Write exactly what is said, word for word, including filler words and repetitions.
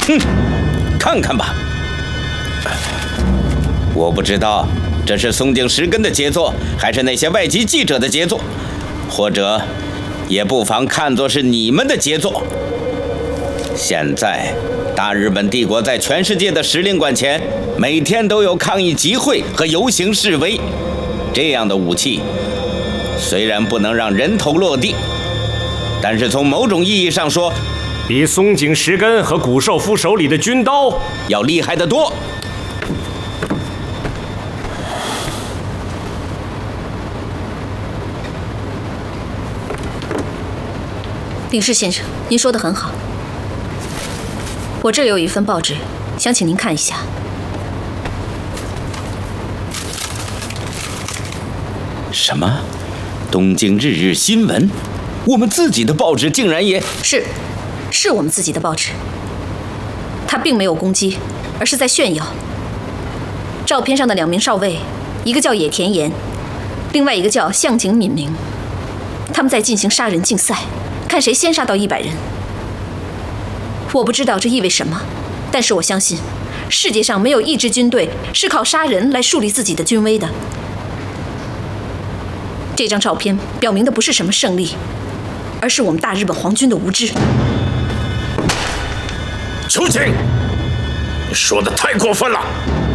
哼，看看吧。我不知道这是松井石根的杰作，还是那些外籍记者的杰作，或者也不妨看作是你们的杰作。现在，大日本帝国在全世界的使领馆前，每天都有抗议集会和游行示威。这样的武器，虽然不能让人头落地，但是从某种意义上说， 比松井石根和谷寿夫手里的军刀要厉害得多。 领事先生，您说得很好。我这里有一份报纸，想请您看一下。 什么？东京日日新闻？我们自己的报纸竟然也…… 是，是我们自己的报纸。它并没有攻击，而是在炫耀。照片上的两名少尉，一个叫野田岩，另外一个叫向井敏明，他们在进行杀人竞赛。看谁先杀到一百人。我不知道这意味什么，但是我相信，世界上没有一支军队是靠杀人来树立自己的军威的。这张照片表明的不是什么胜利，而是我们大日本皇军的无知。 秋瑾，你说的太过分了！